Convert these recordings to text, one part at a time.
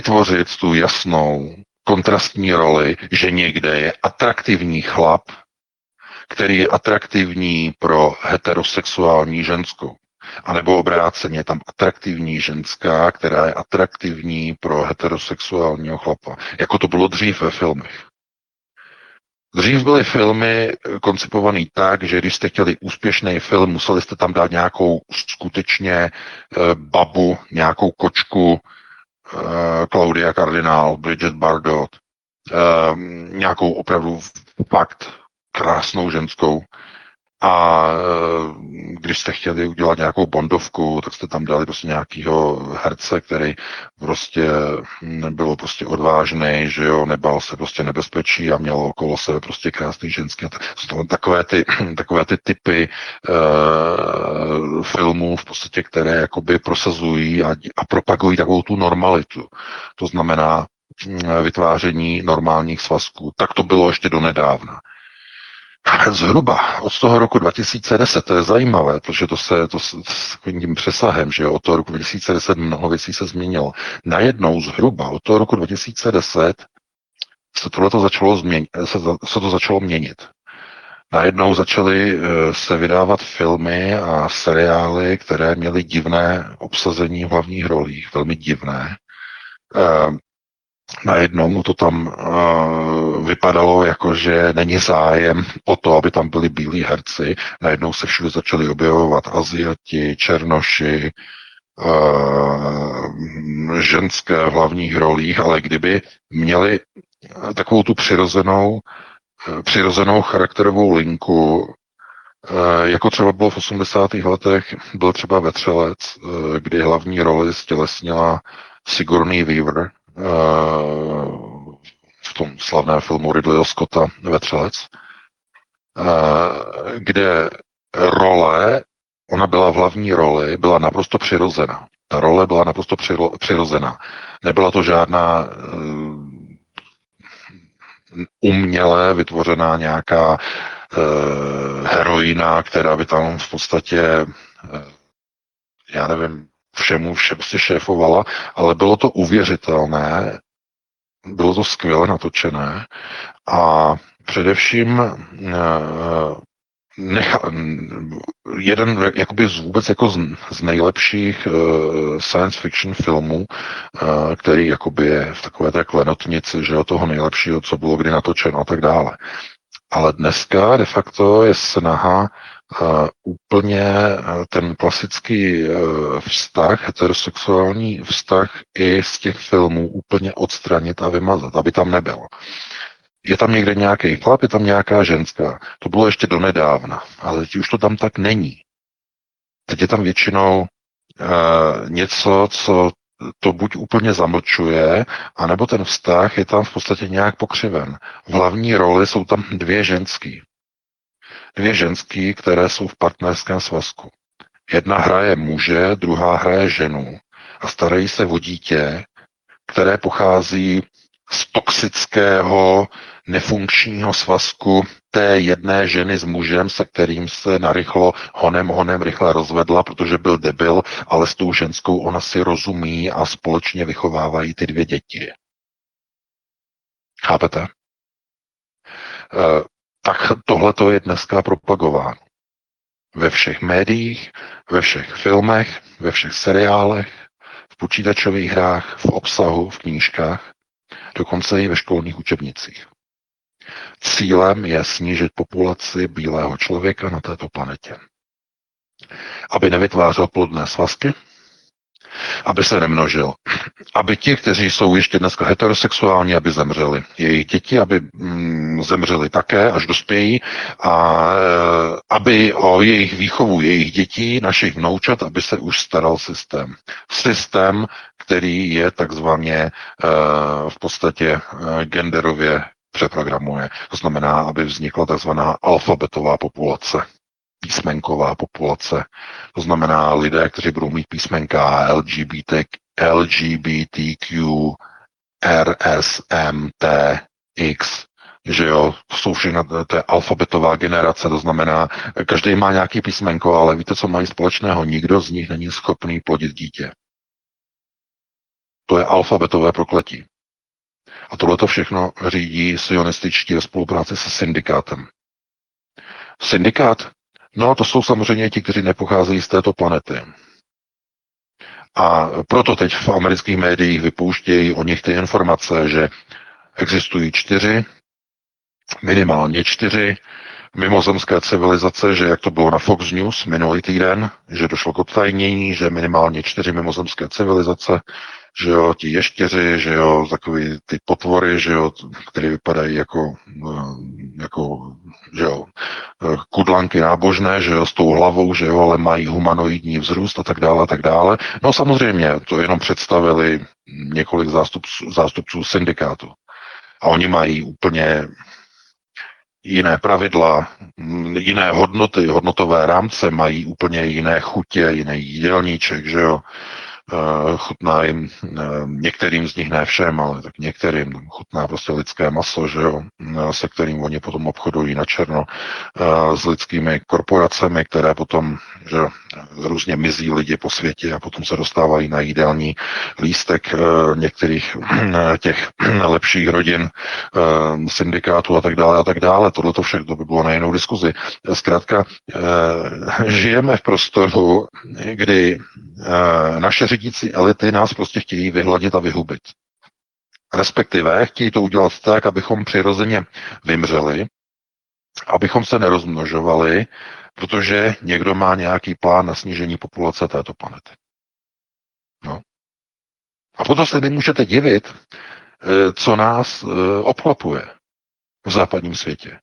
vytvořit tu jasnou kontrastní roli, že někde je atraktivní chlap, který je atraktivní pro heterosexuální ženskou. A nebo obráceně, je tam atraktivní ženská, která je atraktivní pro heterosexuálního chlapa. Jako to bylo dřív ve filmech. Dřív byly filmy koncipované tak, že když jste chtěli úspěšný film, museli jste tam dát nějakou skutečně babu, nějakou kočku, Claudia Cardinal, Bridget Bardot, nějakou opravdu fakt krásnou ženskou. A když jste chtěli udělat nějakou bondovku, tak jste tam dali prostě nějakýho herce, který prostě nebyl prostě odvážný, že jo, nebál se prostě nebezpečí a měl okolo sebe prostě krásný ženský. Jsou takové ty typy filmů v podstatě, které jakoby prosazují a propagují takovou tu normalitu. To znamená vytváření normálních svazků. Tak to bylo ještě donedávna. Zhruba od toho roku 2010, to je zajímavé, protože to s takovým přesahem, že od toho roku 2010 mnoho věcí se změnilo. Najednou zhruba od toho roku 2010 se to začalo měnit. Najednou začaly se vydávat filmy a seriály, které měly divné obsazení v hlavních rolích, velmi divné. Najednou to tam vypadalo jako, že není zájem o to, aby tam byli bílí herci. Najednou se všude začali objevovat Aziati, Černoši, ženské v hlavních rolích, ale kdyby měli takovou tu přirozenou charakterovou linku, jako třeba bylo v 80. letech, byl třeba Vetřelec, kdy hlavní roli stělesnila Sigourney Weaver, v tom slavném filmu Ridleyho Scotta Vetřelec, kde ona byla v hlavní roli, byla naprosto přirozená. Ta role byla naprosto přirozená. Nebyla to žádná uměle vytvořená nějaká heroina, která by tam v podstatě, já nevím, všemu prostě šéfovala, ale bylo to uvěřitelné, bylo to skvěle natočené a především jeden jakoby vůbec jako z nejlepších science fiction filmů, který jakoby je v takové té klenotnici, že toho nejlepšího, co bylo kdy natočeno a tak dále. Ale dneska de facto je snaha úplně ten klasický vztah, heterosexuální vztah i z těch filmů úplně odstranit a vymazat, aby tam nebyl. Je tam někde nějaký chlap, je tam nějaká ženská. To bylo ještě donedávna, ale teď už to tam tak není. Teď je tam většinou něco, co to buď úplně zamlčuje, anebo ten vztah je tam v podstatě nějak pokřiven. V hlavní roli jsou tam dvě ženský, které jsou v partnerském svazku. Jedna hraje muže, druhá hraje ženu a starají se o dítě, které pochází z toxického, nefunkčního svazku té jedné ženy s mužem, se kterým se narychlo honem rychle rozvedla, protože byl debil, ale s tou ženskou ona si rozumí a společně vychovávají ty dvě děti. Chápete? Tak tohleto je dneska propagováno. Ve všech médiích, ve všech filmech, ve všech seriálech, v počítačových hrách, v obsahu, v knížkách, dokonce i ve školních učebnicích. Cílem je snížit populaci bílého člověka na této planetě. Aby nevytvářel plodné svazky, aby se nemnožil. Aby ti, kteří jsou ještě dneska heterosexuální, aby zemřeli. Jejich děti, aby zemřeli také, až dospějí. A aby o jejich výchovu jejich dětí, našich vnoučat, aby se už staral systém. Systém, který je takzvaně v podstatě genderově přeprogramuje. To znamená, aby vznikla takzvaná alfabetová populace, písmenková populace. To znamená lidé, kteří budou mít písmenka LGBTQ, RSMT, X, že jo, to jsou všechno, to je alfabetová generace, to znamená, každý má nějaký písmenko, ale víte, co mají společného? Nikdo z nich není schopný plodit dítě. To je alfabetové prokletí. A tohle to všechno řídí sionističtí ve spolupráci se syndikátem. Syndikát? No, to jsou samozřejmě ti, kteří nepocházejí z této planety. A proto teď v amerických médiích vypouštějí o nich ty informace, že existují minimálně čtyři mimozemské civilizace, že jak to bylo na Fox News minulý týden, že došlo k odtajnění, že minimálně 4 mimozemské civilizace, že jo, ti ještěři, že jo, takový ty potvory, že jo, které vypadají jako že jo, kudlanky nábožné, že jo, s tou hlavou, že jo, ale mají humanoidní vzrůst a tak dále, a tak dále. No samozřejmě, to jenom představili několik zástupců syndikátu. A oni mají úplně jiné pravidla, jiné hodnoty, hodnotové rámce, mají úplně jiné chutě, jiný jídelníček, že jo. Chutná jim, některým z nich ne všem, ale tak některým chutná prostě lidské maso, že jo, se kterým oni potom obchodují na černo s lidskými korporacemi, které potom, že různě mizí lidi po světě a potom se dostávají na jídelní lístek některých těch lepších rodin, syndikátů a tak dále a tak dále. Tohle to všechno by bylo na jinou diskuzi. Zkrátka, žijeme v prostoru, kdy naše řídící elity nás prostě chtějí vyhladit a vyhubit. Respektive chtějí to udělat tak, abychom přirozeně vymřeli, abychom se nerozmnožovali, protože někdo má nějaký plán na snížení populace této planety. No. A potom se nemůžete divit, co nás obklopuje v západním světě.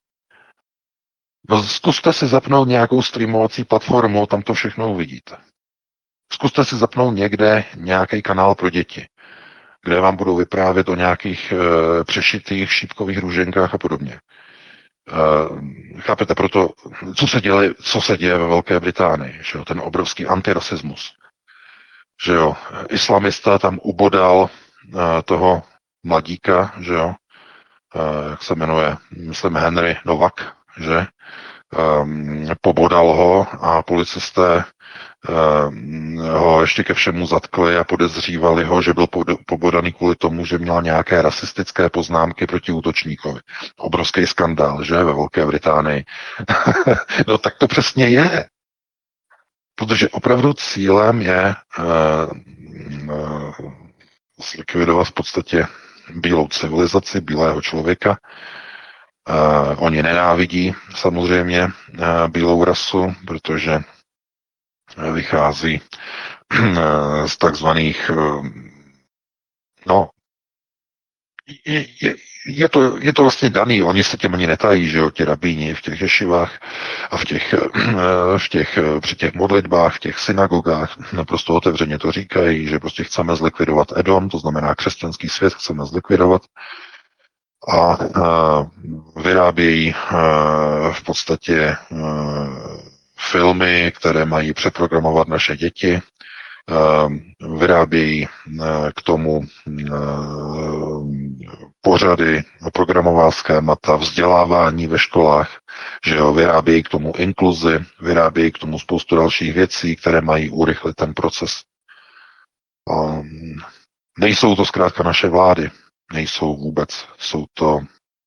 No, zkuste si zapnout nějakou streamovací platformu, tam to všechno uvidíte. Zkuste si zapnout někde nějaký kanál pro děti, kde vám budou vyprávět o nějakých přešitých šípkových růženkách a podobně. Chápete, proto, co se děje ve Velké Británii, že jo, ten obrovský antirasismus. Že jo, islamista tam ubodal toho mladíka, že jo, jak se jmenuje, myslím Henry Novak, že, pobodal ho a policisté ho ještě ke všemu zatkli a podezřívali ho, že byl pobodaný kvůli tomu, že měl nějaké rasistické poznámky proti útočníkovi. Obrovský skandál, že, ve Velké Británii. No tak to přesně je. Protože opravdu cílem je zlikvidovat v podstatě bílou civilizaci, bílého člověka. Oni nenávidí samozřejmě bílou rasu, protože vychází z takzvaných, no, je to vlastně daný, oni se těm ani netají, že jo, ti rabíni v těch ješivách a při těch modlitbách, v těch synagogách naprosto otevřeně to říkají, že prostě chceme zlikvidovat Edom, to znamená křesťanský svět, chceme zlikvidovat a vyrábějí v podstatě filmy, které mají přeprogramovat naše děti, vyrábějí k tomu pořady, programová schémata, vzdělávání ve školách, že jo, vyrábějí k tomu inkluzi, vyrábějí k tomu spoustu dalších věcí, které mají urychlit ten proces. Nejsou to zkrátka naše vlády, nejsou vůbec, jsou to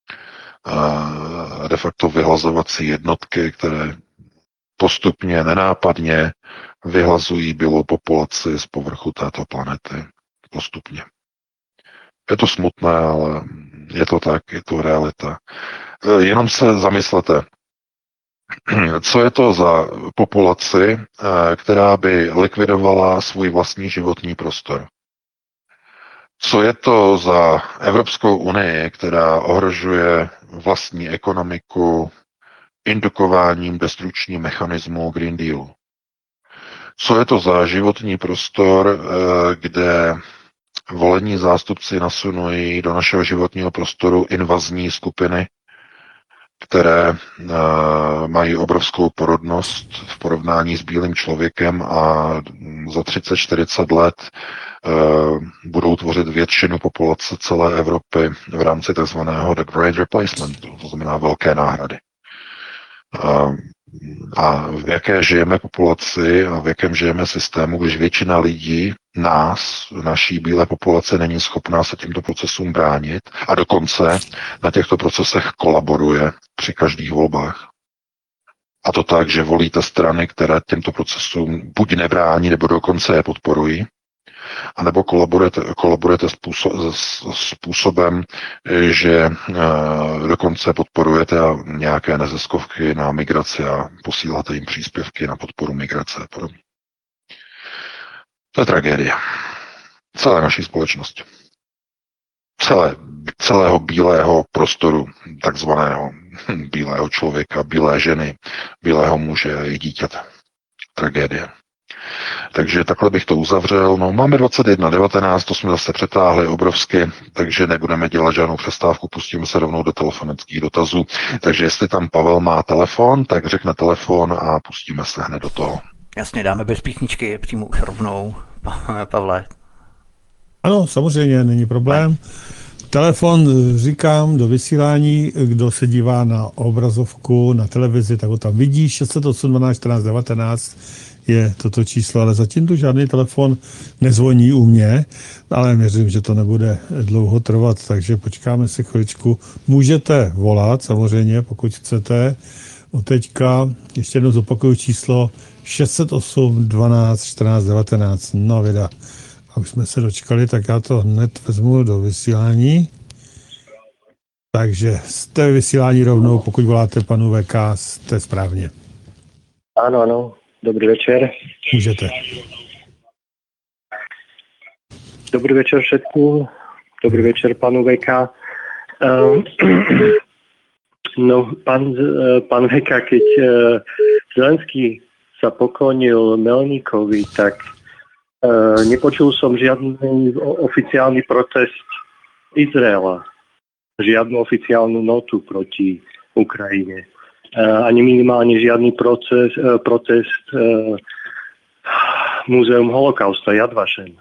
de facto vyhlazovací jednotky, které postupně, nenápadně vyhlazují bílou populaci z povrchu této planety. Postupně. Je to smutné, ale je to tak, je to realita. Jenom se zamyslete, co je to za populaci, která by likvidovala svůj vlastní životní prostor. Co je to za Evropskou unii, která ohrožuje vlastní ekonomiku indukováním destrukčního mechanismu Green Dealu. Co je to za životní prostor, kde volení zástupci nasunují do našeho životního prostoru invazní skupiny, které mají obrovskou porodnost v porovnání s bílým člověkem a za 30-40 let budou tvořit většinu populace celé Evropy v rámci takzvaného The Great Replacement, to znamená velké náhrady. A v jaké žijeme populaci a v jakém žijeme systému, když většina lidí naší bílé populace není schopná se těmto procesům bránit a dokonce na těchto procesech kolaboruje při každých volbách. A to tak, že volíte strany, které těmto procesům buď nebrání, nebo dokonce je podporují, anebo kolaborujete způsobem, že dokonce podporujete nějaké neziskovky na migraci a posíláte jim příspěvky na podporu migrace a podobně. To je tragédie celé naší společnosti. Celého bílého prostoru, takzvaného bílého člověka, bílé ženy, bílého muže a jejich dítěte. Tragédie. Takže takhle bych to uzavřel. No, máme 21:19, to jsme zase přetáhli obrovsky, takže nebudeme dělat žádnou přestávku, pustíme se rovnou do telefonických dotazů. Takže jestli tam Pavel má telefon, tak řekne telefon a pustíme se hned do toho. Jasně, dáme bez písničky přímo už rovnou, Pavle. Ano, samozřejmě, není problém. Telefon říkám do vysílání, kdo se dívá na obrazovku, na televizi, tak ho tam vidí, 608 12 14 19 je toto číslo, ale zatím tu žádný telefon nezvoní u mě, ale věřím, že to nebude dlouho trvat, takže počkáme si chviličku. Můžete volat samozřejmě, pokud chcete. Od teďka ještě jednou zopakuju číslo 608 12 14 19. No vida. A už jsme se dočkali, tak já to hned vezmu do vysílání. Takže jste ve vysílání rovnou, pokud voláte panu VK, jste správně. Áno, dobrý večer. Můžete. Dobrý večer všetkým. Dobrý večer panu VK. No, pán VK, keď Zelenský sa poklonil Melníkovi, tak nepočul som žiadny oficiálny protest Izraela, žiadnu oficiálnu notu proti Ukrajine, ani minimálne žiadny protest Múzeum holokausta Yad Vashem.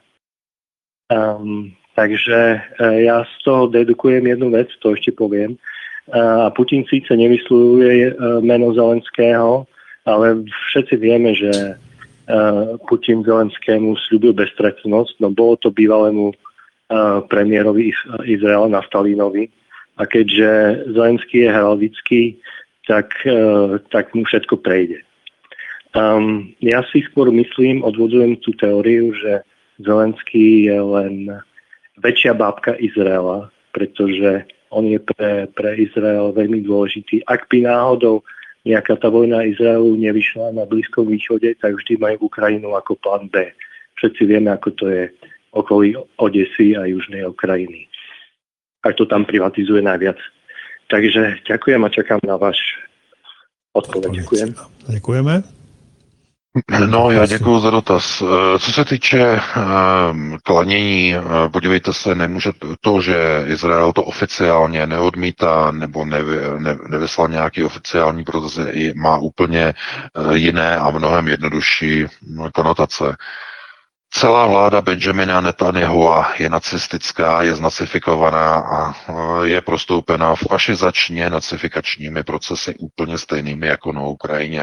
Takže ja z toho dedukujem jednu vec, to ešte poviem. A Putin síce nevyslovuje meno Zelenského, ale všetci vieme, že Putin Zelenskému sľúbil beztrestnosť, no bolo to bývalému premiérovi Izraela Naftalínovi. A keďže Zelenský je heraldický, tak mu všetko prejde. Ja si skôr myslím, odvodzujem tú teóriu, že Zelenský je len väčšia bábka Izraela, pretože on je pre Izrael veľmi dôležitý. Ak by náhodou nejaká tá vojna Izraelu nevyšla na Blízkom východe, tak vždy majú Ukrajinu ako plán B. Všetci vieme, ako to je okolí Odesy a južnej Ukrajiny. A to tam privatizuje najviac. Takže ďakujem a čakám na váš odpověď. Děkujem. Děkujeme. No, já děkuji za dotaz. Co se týče klanění, podívejte se, nemůže to, že Izrael to oficiálně neodmítá nebo nevyslal nějaký oficiální proces, má úplně jiné a mnohem jednodušší konotace. Celá vláda Benjamina Netanyahua je nacistická, je znacifikovaná a je prostoupena fašizačně nacifikačními procesy úplně stejnými jako na Ukrajině.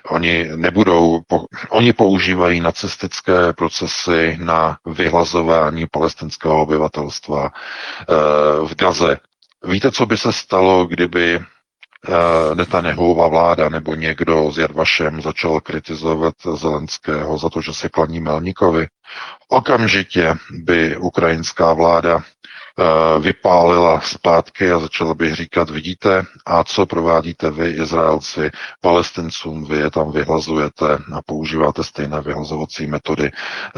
Oni používají nacistické procesy na vyhlazování palestinského obyvatelstva v Gaze. Víte, co by se stalo, kdyby Netanyahuova vláda nebo někdo s Yad Vashem začal kritizovat Zelenského za to, že se klaní Melníkovi? Okamžitě by ukrajinská vláda vypálila zpátky a začala by říkat, vidíte, a co provádíte vy, Izraelci, Palestincům, vy je tam vyhlazujete a používáte stejné vyhlazovací metody.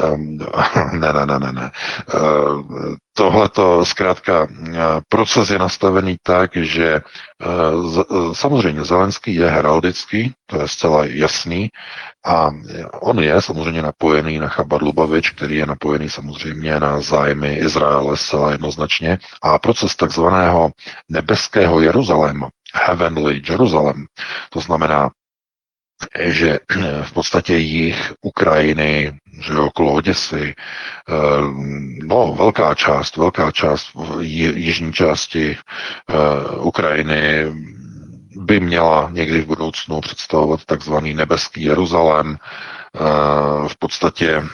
Ne. Tohleto zkrátka proces je nastavený tak, že samozřejmě Zelenský je heraldický, to je zcela jasný, a on je samozřejmě napojený na Chabad Lubavič, který je napojený samozřejmě na zájmy Izraele zcela jednoznačně. A proces takzvaného nebeského Jeruzaléma, Heavenly Jerusalem, to znamená, že v podstatě jih Ukrajiny, že okolo Oděsy, no velká část jižní části Ukrajiny by měla někdy v budoucnu představovat takzvaný nebeský Jeruzalém, v podstatě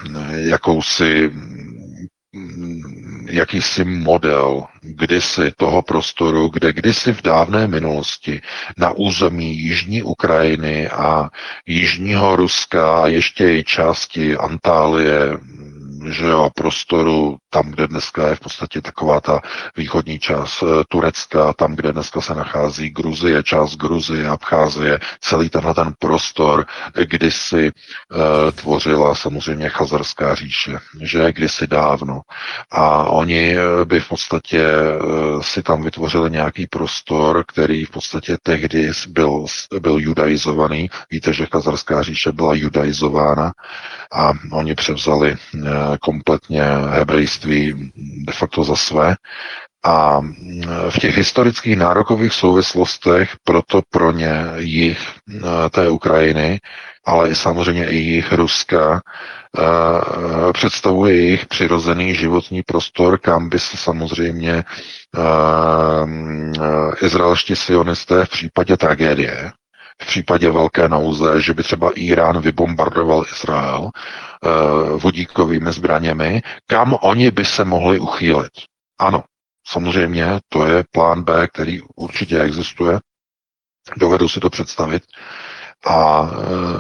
jakýsi model kdysi toho prostoru, kde kdysi v dávné minulosti na území jižní Ukrajiny a jižního Ruska a ještě i části Antálie, že jo, prostoru tam, kde dneska je v podstatě taková ta východní část Turecka, tam, kde dneska se nachází Gruzie, část Gruzie, Abcházie, celý tenhle ten prostor kdysi tvořila samozřejmě Chazarská říše, že kdysi dávno. A oni by v podstatě si tam vytvořili nějaký prostor, který v podstatě tehdy byl judaizovaný. Víte, že Chazarská říše byla judaizována a oni převzali kompletně hebrejství de facto za své. A v těch historických nárokových souvislostech proto pro ně jih té Ukrajiny, ale i samozřejmě i jih Ruska představuje jejich přirozený životní prostor, kam by se samozřejmě izraelští sionisté v případě tragédie, v případě velké nouze, že by třeba Irán vybombardoval Izrael vodíkovými zbraněmi, kam oni by se mohli uchýlit. Ano, samozřejmě to je plán B, který určitě existuje. Dovedu si to představit. A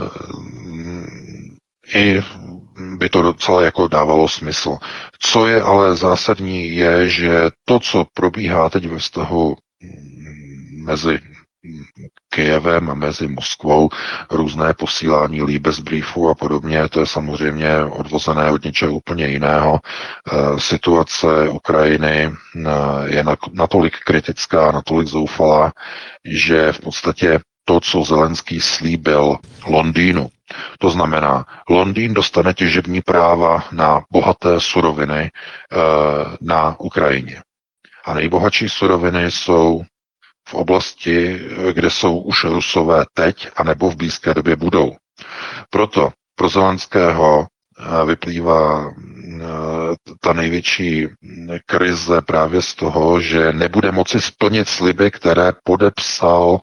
i by to docela jako dávalo smysl. Co je ale zásadní, je, že to, co probíhá teď ve vztahu mezi Kyjevem a mezi Moskvou, různé posílání líbezbriefů a podobně, to je samozřejmě odvozené od něčeho úplně jiného. Situace Ukrajiny je natolik kritická, natolik zoufalá, že v podstatě to, co Zelenský slíbil Londýnu, to znamená, Londýn dostane těžební práva na bohaté suroviny na Ukrajině. A nejbohatší suroviny jsou v oblasti, kde jsou už Rusové teď, anebo v blízké době budou. Proto pro Zelenského vyplývá ta největší krize právě z toho, že nebude moci splnit sliby, které podepsal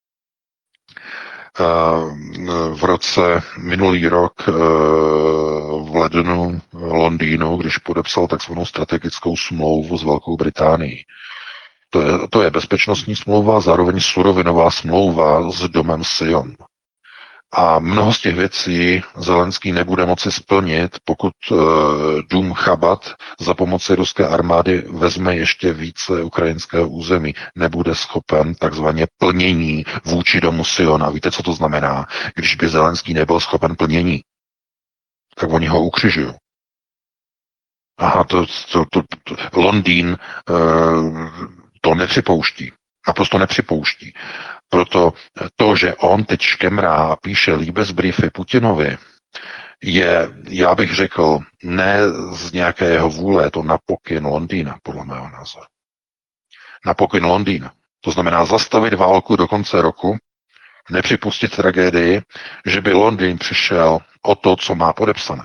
v roce minulý rok v lednu Londýnu, když podepsal takzvanou strategickou smlouvu s Velkou Británií. To je bezpečnostní smlouva, zároveň surovinová smlouva s domem Sion. A mnoho z těch věcí Zelenský nebude moci splnit, pokud dům Chabad za pomoci ruské armády vezme ještě více ukrajinského území. Nebude schopen takzvaně plnění vůči domu Siona. Víte, co to znamená? Když by Zelenský nebyl schopen plnění, tak oni ho ukřižují. Aha, Londýn to nepřipouští. Naprosto nepřipouští. Proto to, že on teď škemrá a píše líbezbriefy Putinovi, je, já bych řekl, ne z nějaké jeho vůle, je to na pokyn Londýna, podle mého názoru. Na pokyn Londýna. To znamená zastavit válku do konce roku, nepřipustit tragédii, že by Londýn přišel o to, co má podepsané.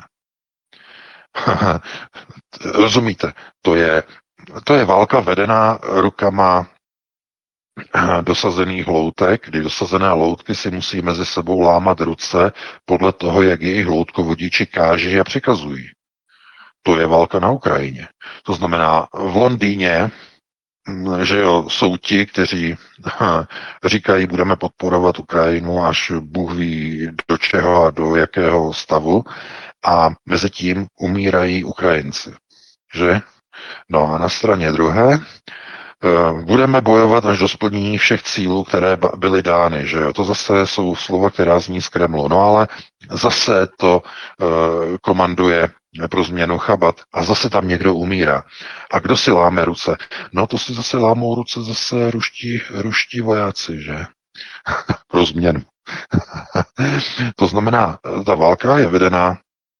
Rozumíte? To je válka vedená rukama dosazených loutek, kdy dosazené loutky si musí mezi sebou lámat ruce podle toho, jak jejich loutkovodiči káží a přikazují. To je válka na Ukrajině. To znamená, v Londýně, že jo, jsou ti, kteří říkají, budeme podporovat Ukrajinu, až Bůh ví do čeho a do jakého stavu, a mezi tím umírají Ukrajinci. Že? No a na straně druhé budeme bojovat až do splnění všech cílů, které byly dány. Že jo? To zase jsou slova, která zní z Kremlu. No ale zase to komanduje pro změnu Chabad a zase tam někdo umírá. A kdo si láme ruce? No to si zase lámou ruce zase ruští vojáci, že? Pro změnu. To znamená, ta válka je vedená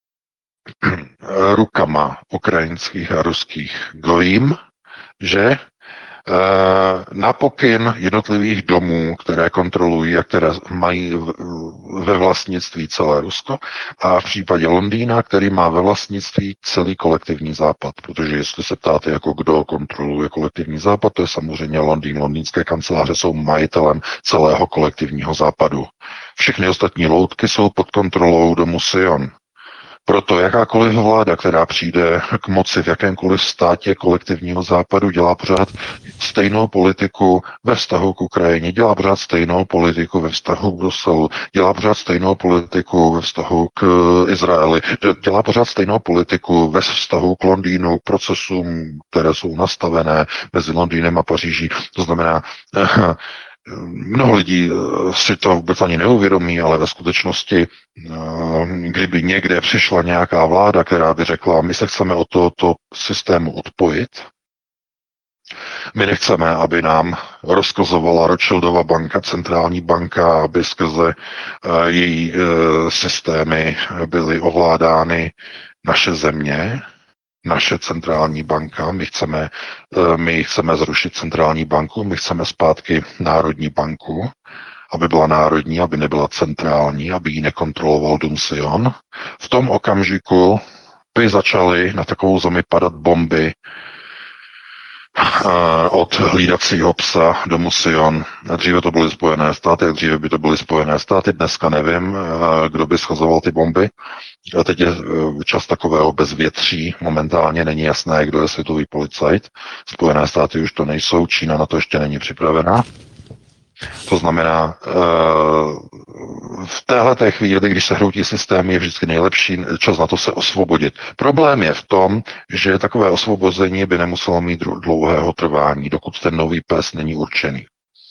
rukama ukrajinských a ruských gojím, že na pokyn jednotlivých domů, které kontrolují a které mají ve vlastnictví celé Rusko, a v případě Londýna, který má ve vlastnictví celý kolektivní západ. Protože jestli se ptáte, jako kdo kontroluje kolektivní západ, to je samozřejmě Londýn. Londýnské kanceláře jsou majitelem celého kolektivního západu. Všechny ostatní loutky jsou pod kontrolou domu Sion. Proto jakákoliv vláda, která přijde k moci v jakémkoliv státě kolektivního západu, dělá pořád stejnou politiku ve vztahu k Ukrajině, dělá pořád stejnou politiku ve vztahu k Bruselu, dělá pořád stejnou politiku ve vztahu k Izraeli, dělá pořád stejnou politiku ve vztahu k Londýnu, k procesům, které jsou nastavené mezi Londýnem a Paříží. To znamená, mnoho lidí si to vůbec ani neuvědomí, ale ve skutečnosti, kdyby někde přišla nějaká vláda, která by řekla, my se chceme od tohoto systému odpojit, my nechceme, aby nám rozkazovala Rothschildova banka, centrální banka, aby skrze její systémy byly ovládány naše země, naše centrální banka, my chceme zrušit centrální banku, my chceme zpátky národní banku, aby byla národní, aby nebyla centrální, aby ji nekontroloval dům Sion. V tom okamžiku by začaly na takovou zemi padat bomby od hlídacího psa domu Sion. Dříve to byly Spojené státy, dříve by to byly Spojené státy, dneska nevím, kdo by schazoval ty bomby. A teď je čas takového bezvětří, momentálně není jasné, kdo je světový policajt. Spojené státy už to nejsou, Čína na to ještě není připravená. To znamená, v téhleté chvíli, když se hroutí systém, je vždycky nejlepší čas na to se osvobodit. Problém je v tom, že takové osvobození by nemuselo mít dlouhého trvání, dokud ten nový pes není určený.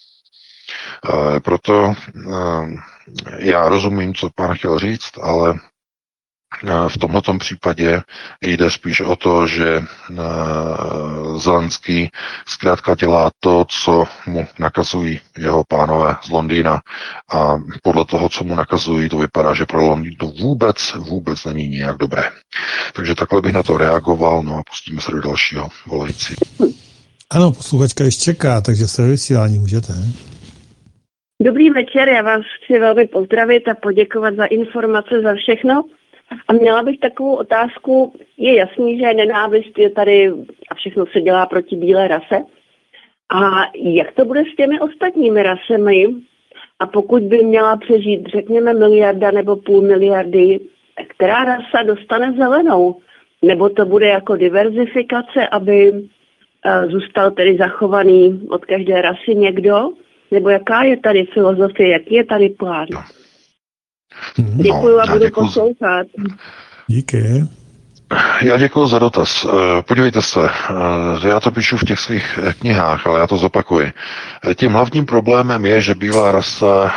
Proto já rozumím, co pán chtěl říct, ale v tomto případě jde spíš o to, že Zelenský zkrátka dělá to, co mu nakazují jeho pánové z Londýna, a podle toho, co mu nakazují, to vypadá, že pro Londýn to vůbec není nijak dobré. Takže takhle bych na to reagoval, no a pustíme se do dalšího volající. Ano, posluchačka ještě čeká, takže se vysílání můžete. Dobrý večer, já vás chci velmi pozdravit a poděkovat za informace, za všechno. A měla bych takovou otázku. Je jasný, že nenávist je tady a všechno se dělá proti bílé rase. A jak to bude s těmi ostatními rasemi? A pokud by měla přežít, řekněme, 1 miliarda nebo 0,5 miliardy, která rasa dostane zelenou? Nebo to bude jako diverzifikace, aby zůstal tedy zachovaný od každé rasy někdo? Nebo jaká je tady filozofie, jaký je tady plán? Děkuju a budu poslouchat. Díky. Já děkuji za dotaz. Podívejte se, já to píšu v těch svých knihách, ale já to zopakuji. Tím hlavním problémem je, že bílá rasa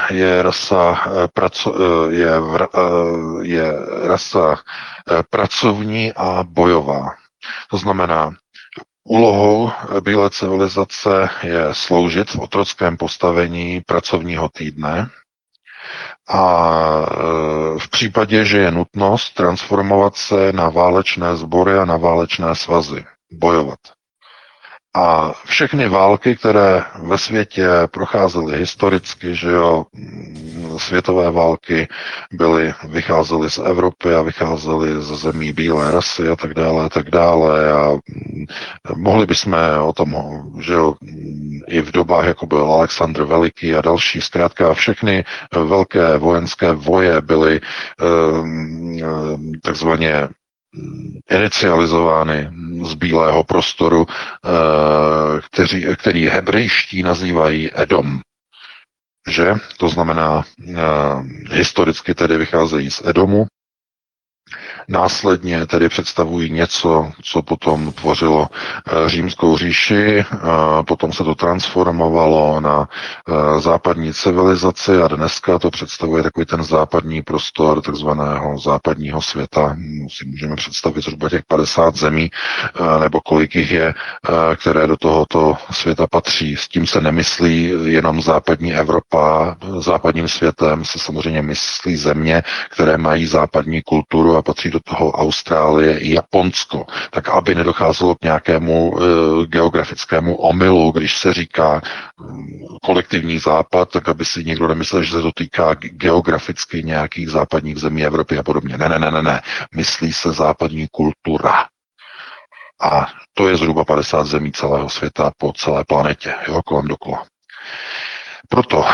je rasa pracovní a bojová. To znamená, úlohou bílé civilizace je sloužit v otrockém postavení pracovního týdne, a v případě, že je nutnost transformovat se na válečné sbory a na válečné svazy, bojovat. A všechny války, které ve světě procházely historicky, že jo, světové války vycházely z Evropy a vycházely ze zemí bílé rasy a tak dále a tak dále. A mohli bychom o tom, že jo, i v dobách, jako byl Alexandr Veliký a další, zkrátka všechny velké vojenské voje byly takzvaně inicializovány z bílého prostoru, který hebrejští nazývají Edom. Že? To znamená, historicky tedy vycházejí z Edomu, následně tedy představují něco, co potom tvořilo římskou říši, potom se to transformovalo na západní civilizaci a dneska to představuje takový ten západní prostor takzvaného západního světa. Si můžeme představit zhruba těch 50 zemí, nebo kolik jich je, které do tohoto světa patří. S tím se nemyslí jenom západní Evropa. Západním světem se samozřejmě myslí země, které mají západní kulturu a patří do toho Austrálie i Japonsko, tak aby nedocházelo k nějakému geografickému omylu, když se říká kolektivní západ, tak aby si někdo nemyslel, že se to týká geograficky nějakých západních zemí Evropy a podobně. Ne. Myslí se západní kultura. A to je zhruba 50 zemí celého světa po celé planetě, jo, kolem dokola. Proto,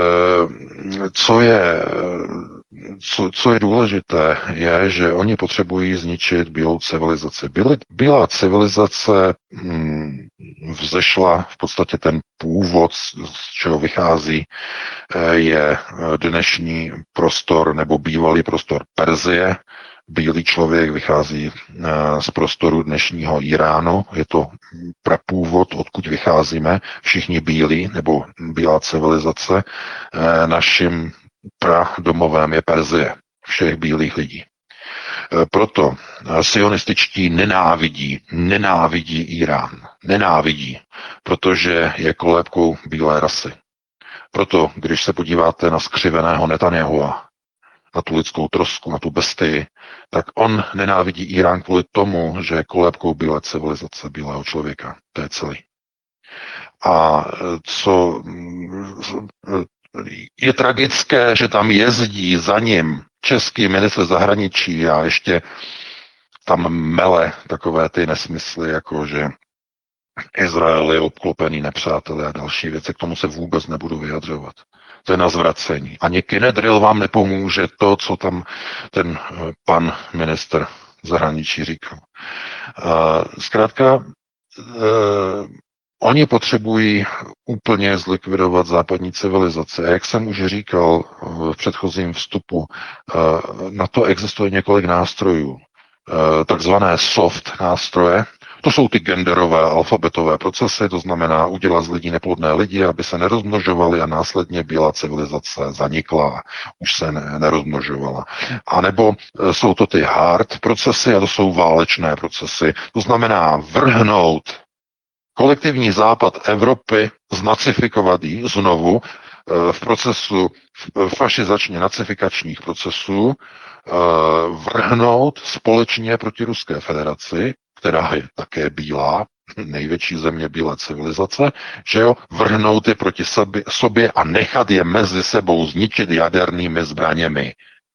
co je důležité, je, že oni potřebují zničit bílou civilizaci. Bílá civilizace vzešla v podstatě ten původ, z čeho vychází, je dnešní prostor nebo bývalý prostor Perzie. Bílý člověk vychází z prostoru dnešního Iránu. Je to prapůvod, odkud vycházíme. Všichni bílí, nebo bílá civilizace. Naším pradomovem je Perzie. Všech bílých lidí. Proto sionističtí nenávidí Irán. Nenávidí, protože je kolébkou bílé rasy. Proto, když se podíváte na skřiveného Netanyahua, na tu lidskou trosku, na tu bestii, tak on nenávidí Irán kvůli tomu, že je kolébkou bílé civilizace, bílého člověka. To je celý. A co je tragické, že tam jezdí za ním český ministr zahraničí a ještě tam mele takové ty nesmysly, jako že Izrael je obklopený nepřáteli a další věci. K tomu se vůbec nebudu vyjadřovat. To je na zvracení. Ani Kinedril vám nepomůže to, co tam ten pan ministr zahraničí říkal. Zkrátka, oni potřebují úplně zlikvidovat západní civilizaci. A jak jsem už říkal v předchozím vstupu, na to existuje několik nástrojů. Takzvané soft nástroje. To jsou ty genderové alfabetové procesy, to znamená udělat z lidí neplodné lidi, aby se nerozmnožovali a následně bílá civilizace zanikla, už se nerozmnožovala. A nebo jsou to ty hard procesy a to jsou válečné procesy. To znamená vrhnout kolektivní západ Evropy, znacifikovat ji znovu v procesu fašizačně nacifikačních procesů, vrhnout společně proti Ruské federaci, která je také bílá, největší země bílé civilizace, že jo, vrhnout je proti sobě a nechat je mezi sebou zničit jadernými zbraněmi.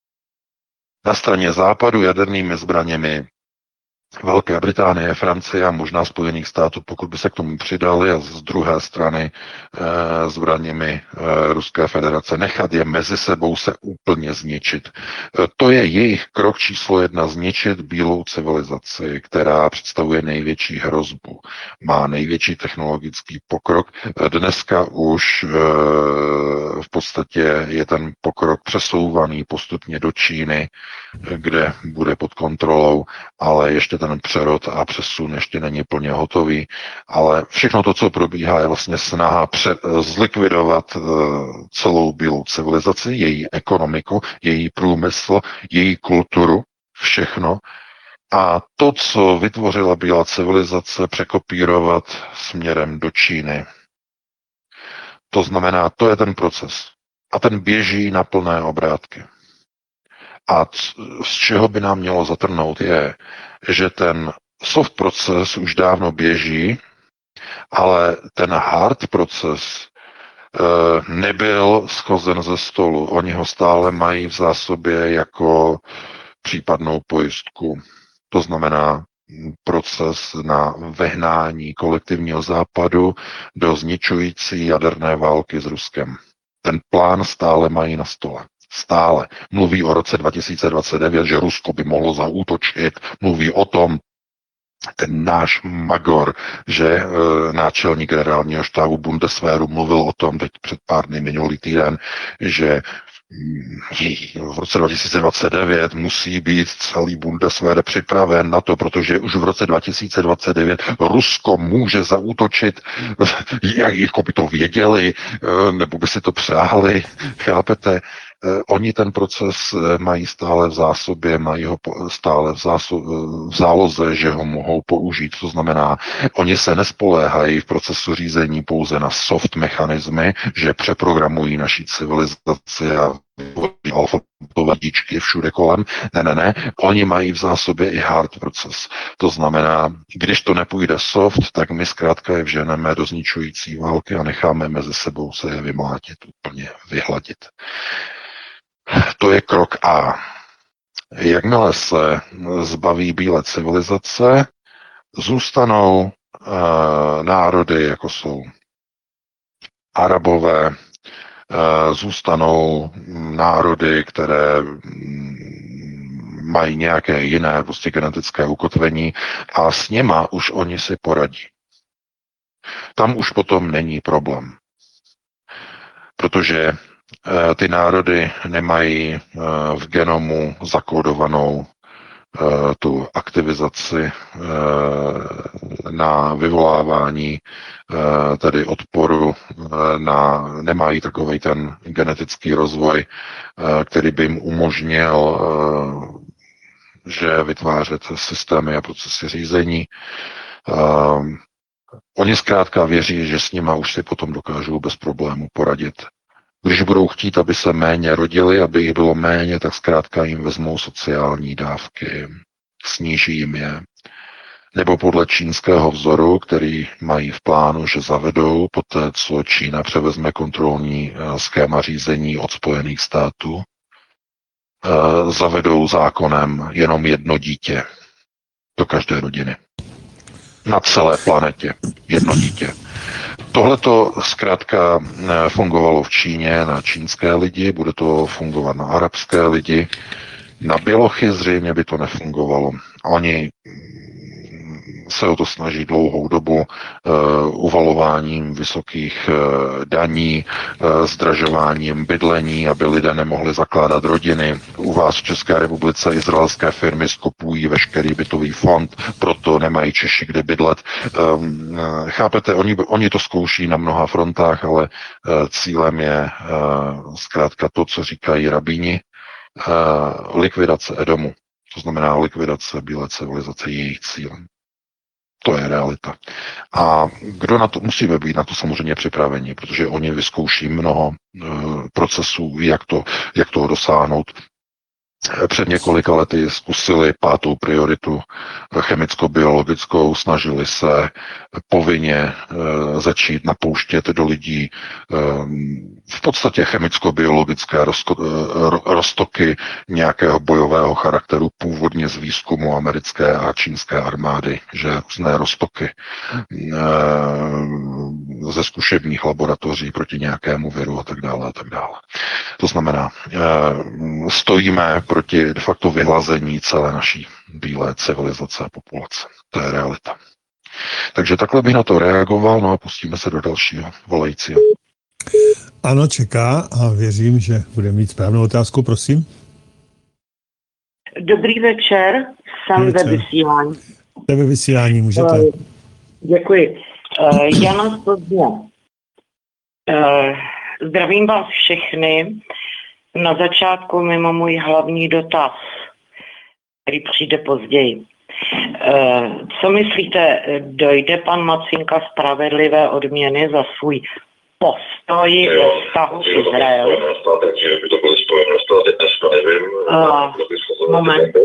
Na straně západu jadernými zbraněmi Velké Británie, Francie a možná Spojených států, pokud by se k tomu přidali, a z druhé strany zbraněmi Ruské federace, nechat je mezi sebou se úplně zničit. To je jejich krok číslo 1, zničit bílou civilizaci, která představuje největší hrozbu, má největší technologický pokrok. Dneska už v podstatě je ten pokrok přesouvaný postupně do Číny, kde bude pod kontrolou, ale ještě ten přerod a přesun ještě není plně hotový, ale všechno to, co probíhá, je vlastně snaha zlikvidovat celou bílou civilizaci, její ekonomiku, její průmysl, její kulturu, všechno. A to, co vytvořila bílá civilizace, překopírovat směrem do Číny. To znamená, to je ten proces. A ten běží na plné obrátky. A z čeho by nám mělo zatrhnout je, že ten soft proces už dávno běží, ale ten hard proces nebyl shozen ze stolu. Oni ho stále mají v zásobě jako případnou pojistku. To znamená proces na vehnání kolektivního západu do zničující jaderné války s Ruskem. Ten plán stále mají na stole. Stále. Mluví o roce 2029, že Rusko by mohlo zaútočit. Mluví o tom ten náš Magor, že náčelník generálního štábu Bundeswehru mluvil o tom teď před pár dny minulý týden, že v roce 2029 musí být celý Bundeswehr připraven na to, protože už v roce 2029 Rusko může zaútočit, jako by to věděli, nebo by si to přáhli, chápete? Oni ten proces mají stále v zásobě, mají ho stále v záloze, že ho mohou použít. To znamená, oni se nespoléhají v procesu řízení pouze na soft mechanismy, že přeprogramují naší civilizaci a alfabetové díčky všude kolem. Ne. Oni mají v zásobě i hard proces. To znamená, když to nepůjde soft, tak my zkrátka je vženeme do zničující války a necháme mezi sebou se je vymlátit, úplně vyhladit. To je krok A. Jakmile se zbaví bílé civilizace, zůstanou národy, jako jsou Arabové, zůstanou národy, které mají nějaké jiné prostě genetické ukotvení a s něma už oni si poradí. Tam už potom není problém. Protože ty národy nemají v genomu zakódovanou tu aktivizaci na vyvolávání tedy odporu, nemají takový ten genetický rozvoj, který by jim umožnil že vytvářet systémy a procesy řízení. Oni zkrátka věří, že s nima už si potom dokážou bez problému poradit. Když budou chtít, aby se méně rodili, aby jich bylo méně, tak zkrátka jim vezmou sociální dávky, sníží jim je. Nebo podle čínského vzoru, který mají v plánu, že zavedou poté, co Čína převezme kontrolní schéma řízení od Spojených států, zavedou zákonem jenom jedno dítě do každé rodiny. Na celé planetě jedno dítě. Tohle to zkrátka fungovalo v Číně na čínské lidi, bude to fungovat na arabské lidi. Na bělochy zřejmě by to nefungovalo. Oni se o to snaží dlouhou dobu uvalováním vysokých daní, zdražováním bydlení, aby lidé nemohli zakládat rodiny. U vás v České republice izraelské firmy skopují veškerý bytový fond, proto nemají Češi kde bydlet. Chápete, oni to zkouší na mnoha frontách, ale cílem je zkrátka to, co říkají rabíni, likvidace Edomu. To znamená likvidace bílé civilizace, jejich cílem. To je realita. A kdo na to, musíme být na to samozřejmě připraveni, protože oni vyzkouší mnoho procesů, jak toho dosáhnout. Před několika lety zkusili 5. prioritu chemicko-biologickou, snažili se povinně začít napouštět do lidí v podstatě chemicko-biologické roztoky nějakého bojového charakteru, původně z výzkumu americké a čínské armády, že různé roztoky ze zkušebních laboratoří proti nějakému viru a tak dále a tak dále. To znamená, stojíme proti de facto vyhlazení celé naší bílé civilizace a populace. To je realita. Takže takhle bych na to reagoval, no a pustíme se do dalšího volajícího. Ano, čeká a věřím, že bude mít správnou otázku, prosím. Dobrý večer, jsem ve vysílání. Jste ve vysílání, můžete. Děkuji. Jana z Plzně. Zdravím vás všechny. Na začátku mimo můj hlavní dotaz, který přijde později. Co myslíte, dojde pan Macinka spravedlivé odměny za svůj postoj ve vztahu k Izraeli? Moment.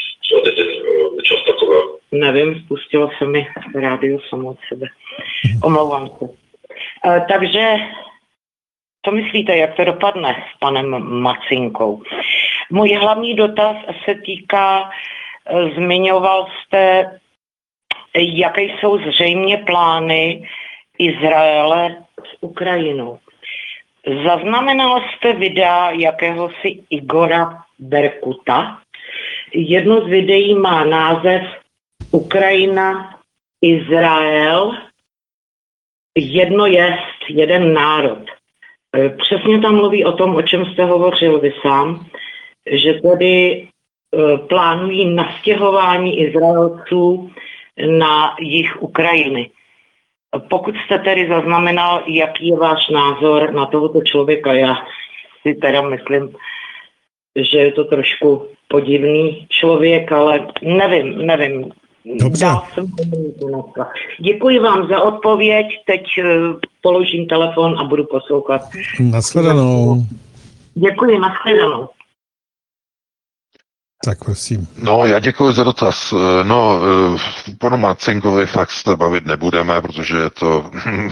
Nevím, spustilo se mi rádio samo od sebe. Omlouvám se. Takže co myslíte, jak to dopadne s panem Macinkou? Můj hlavní dotaz se týká, zmiňoval jste, jaké jsou zřejmě plány Izraele s Ukrajinou. Zaznamenal jste videa jakéhosi Igora Berkuta. Jedno z videí má název Ukrajina, Izrael, jedno jest, jeden národ. Přesně tam mluví o tom, o čem jste hovořil vy sám, že tedy plánují nastěhování Izraelců na jih Ukrajiny. Pokud jste tedy zaznamenal, jaký je váš názor na tohoto člověka, já si teda myslím, že je to trošku podivný člověk, ale nevím. Dobře. Děkuji vám za odpověď, teď položím telefon a budu poslouchat. Nashledanou. Děkuji, nashledanou. Tak prosím. No, já děkuji za dotaz. No, panu Marcinkovi fakt se bavit nebudeme, protože je to,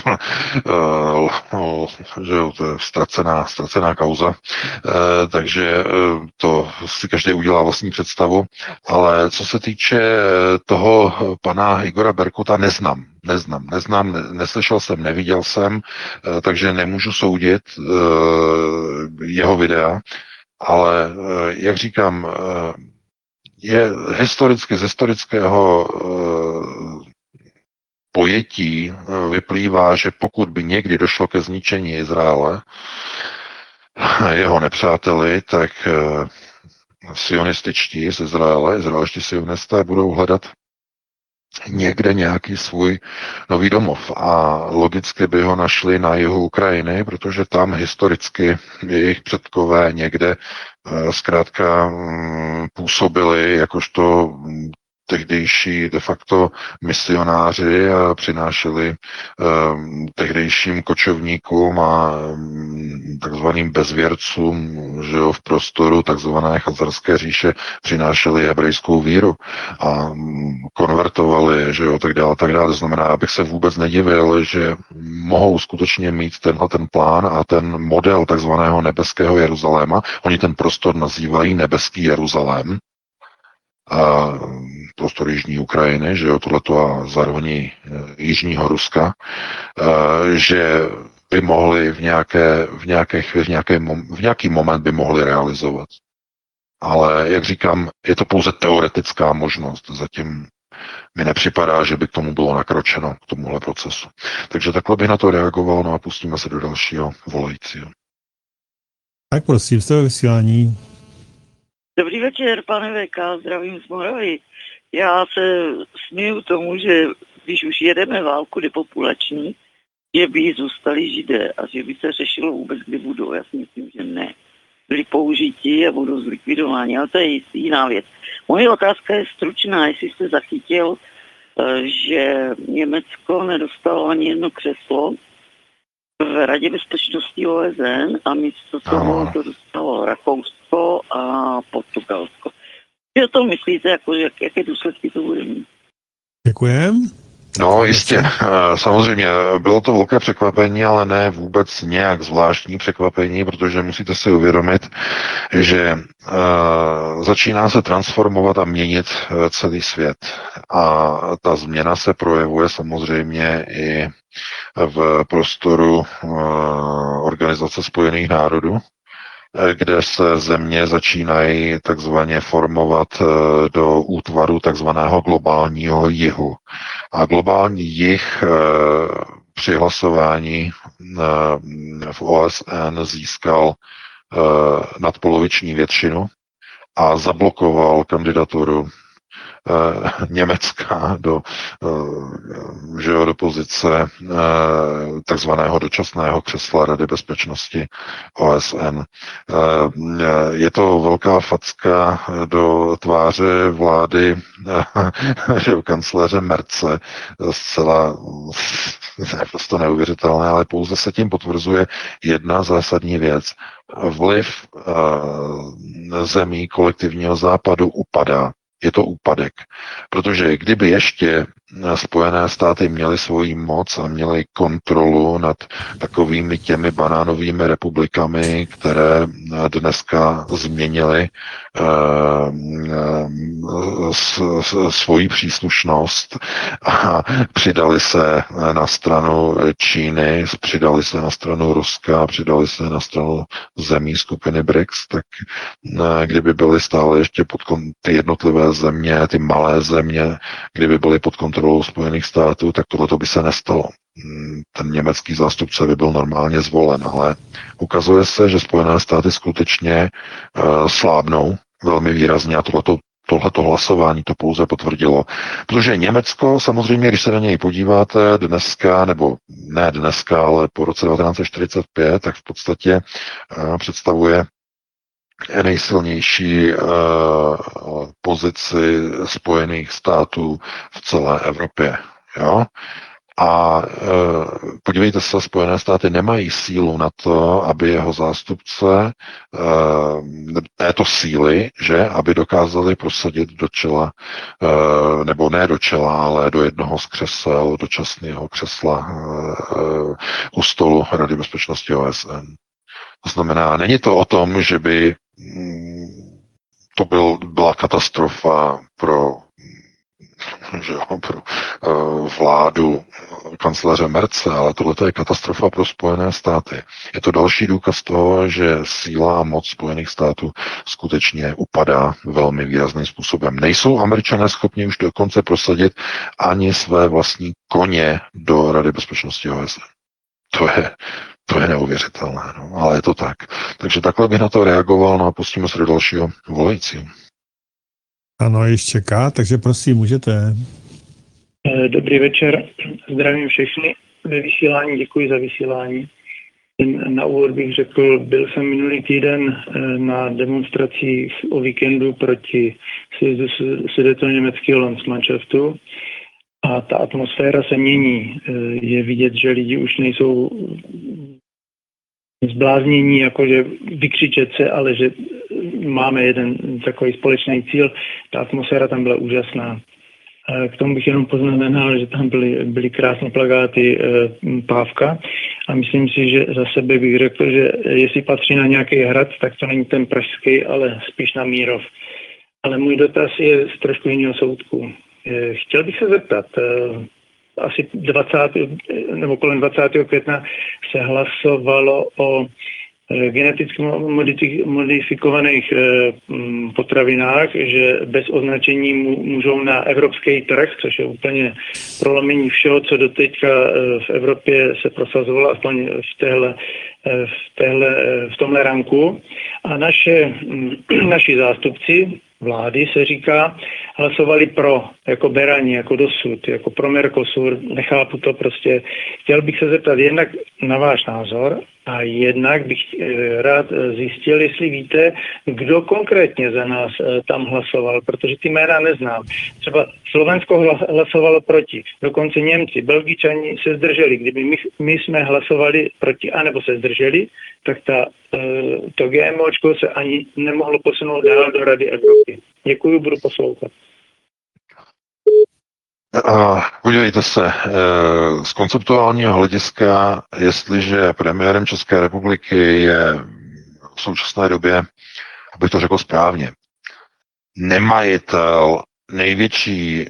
že jo, to je ztracená kauza, takže to si každý udělá vlastní představu. Ale co se týče toho pana Igora Berkuta, neznám, neslyšel jsem, neviděl jsem, takže nemůžu soudit jeho videa, ale jak říkám, je historicky, z historického pojetí vyplývá, že pokud by někdy došlo ke zničení Izraele, jeho nepřáteli, tak sionističtí z Izraele, izraelští sionisté budou hledat někde nějaký svůj nový domov a logicky by ho našli na jihu Ukrajiny, protože tam historicky jejich předkové někde zkrátka působili jakožto tehdejší de facto misionáři a přinášeli tehdejším kočovníkům a takzvaným bezvěrcům, že jo, v prostoru takzvané chazarské říše přinášeli hebrejskou víru a konvertovali, že jo, tak dále, tak dále. To znamená, abych se vůbec nedivil, že mohou skutečně mít tenhle ten plán a ten model takzvaného nebeského Jeruzaléma. Oni ten prostor nazývají nebeský Jeruzalém, prostor jižní Ukrajiny, že jo, tohleto a zároveň jižního Ruska, že by mohli v nějaký moment by mohli realizovat. Ale jak říkám, je to pouze teoretická možnost. Zatím mi nepřipadá, že by k tomu bylo nakročeno, k tomuhle procesu. Takže takhle bych na to reagoval, no a pustíme se do dalšího volajícího. Tak prosím, jste ve vysílání. Dobrý večer, pane VK, zdravím z Moravy. Já se směju tomu, že když už jedeme válku depopulační, že by zůstali Židé a že by se řešilo vůbec, kdy budou. Já si myslím, že ne. Byli použití a budou zlikvidováni, ale to je jiná věc. Moje otázka je stručná, jestli jste zachytil, že Německo nedostalo ani jedno křeslo v Radě bezpečnosti OSN a místo toho to dostalo Rakousko a Portugalsko. Co to myslíte, jako, jaké důsledky to bude mít? Děkujem. No jistě, samozřejmě bylo to velké překvapení, ale ne vůbec nějak zvláštní překvapení, protože musíte si uvědomit, že začíná se transformovat a měnit celý svět. A ta změna se projevuje samozřejmě i v prostoru Organizace spojených národů, kde se země začínají takzvaně formovat do útvaru takzvaného globálního jihu. A globální jih při hlasování v OSN získal nadpoloviční většinu a zablokoval kandidaturu Německa do pozice takzvaného dočasného křesla Rady bezpečnosti OSN. Je to velká facka do tváře vlády kancléře Merce, zcela naprosto neuvěřitelné, ale pouze se tím potvrzuje jedna zásadní věc. Vliv zemí kolektivního západu upadá. Je to úpadek. Protože kdyby ještě Spojené státy měly svoji moc a měly kontrolu nad takovými těmi banánovými republikami, které dneska změnily svoji příslušnost a přidali se na stranu Číny, přidali se na stranu Ruska, přidali se na stranu zemí skupiny BRICS, tak kdyby byly stále ještě ty jednotlivé země, ty malé země, kdyby byly pod kontrolou Spojených států, tak tohleto by se nestalo. Ten německý zástupce by byl normálně zvolen, ale ukazuje se, že Spojené státy skutečně slábnou velmi výrazně a tohleto hlasování to pouze potvrdilo. Protože Německo, samozřejmě, když se na něj podíváte dneska, nebo ne dneska, ale po roce 1945, tak v podstatě představuje nejsilnější pozici Spojených států v celé Evropě. Jo? A podívejte se, Spojené státy nemají sílu na to, aby jeho zástupce této síly, že, aby dokázali prosadit do čela, nebo ne do čela, ale do jednoho z křesel, dočasného křesla u stolu Rady bezpečnosti OSN. To znamená, není to o tom, že by to byla katastrofa pro vládu kancléře Merce, ale tohle je katastrofa pro Spojené státy. Je to další důkaz toho, že síla a moc Spojených států skutečně upadá velmi výrazným způsobem. Nejsou Američané schopni už dokonce prosadit ani své vlastní koně do Rady bezpečnosti OSN. To je neuvěřitelné, no, ale je to tak. Takže takhle bych na to reagoval, no a pustíme se do dalšího volajícího. Ano, ještě čeká, takže prosím, můžete. Dobrý večer, zdravím všechny ve vysílání, děkuji za vysílání. Na úvod bych řekl, byl jsem minulý týden na demonstracích o víkendu proti sjezdu sudetoněmeckého Landsmannschaftu a ta atmosféra se mění. Je vidět, že lidi už nejsou zbláznění, jakože vykřičet se, ale že máme jeden takový společný cíl. Ta atmosféra tam byla úžasná. K tomu bych jenom poznamenal, že tam byly krásné plakáty Pávka a myslím si, že za sebe bych řekl, že jestli patří na nějaký hrad, tak to není ten pražský, ale spíš na Mírov. Ale můj dotaz je z trošku jiného soudku. Chtěl bych se zeptat, asi 20. nebo kolem 20. května se hlasovalo o geneticky modifikovaných potravinách, že bez označení můžou na tomhle trh, což je úplně prolomení všeho, co doteďka v Evropě se prosazovalo, aspoň v tomhle ranku. A naši zástupci vlády se říká, hlasovali pro, jako berani, jako dosud, jako pro Mercosur, nechápu to prostě. Chtěl bych se zeptat jednak na váš názor a jednak bych rád zjistil, jestli víte, kdo konkrétně za nás tam hlasoval, protože ty jména neznám. Třeba Slovensko hlasovalo proti, dokonce Němci, Belgičani se zdrželi. Kdyby my jsme hlasovali proti, anebo se zdrželi, tak to GMOčko se ani nemohlo posunout dál do Rady Evropy. Děkuji, budu poslouchat. Podívejte se, z konceptuálního hlediska, jestliže premiérem České republiky je v současné době, abych to řekl správně, nemajitel největší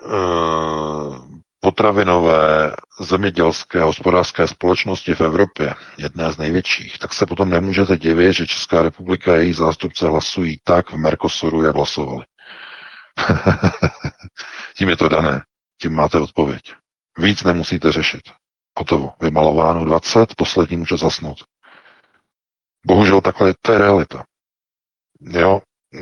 potravinové zemědělské hospodářské společnosti v Evropě, jedné z největších, tak se potom nemůžete divit, že Česká republika a její zástupce hlasují tak v Mercosuru, jak hlasovali. Tím je to dané. Tím máte odpověď. Víc nemusíte řešit. Hotovo. Vymalováno 20, poslední může zasnout. Bohužel takhle to je realita. Jo?